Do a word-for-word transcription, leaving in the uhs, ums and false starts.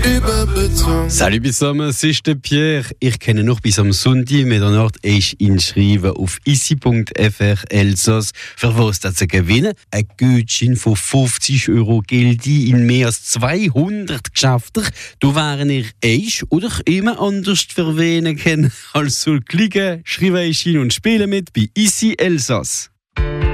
überbezogen. Salut zusammen, es ist der Pierre. Ich kenne noch bis am Sonntag Mitternacht ist inschreiben auf issi punkt f r Elsass. Für was das zu gewinnen? Ein Gutschein von fünfzig Euro gilt in mehr als zweihundert Geschäften. Du wären ihr eich oder immer anders verwähnen können. Also klicken, schreiben und spielen mit bei Issi Elsass.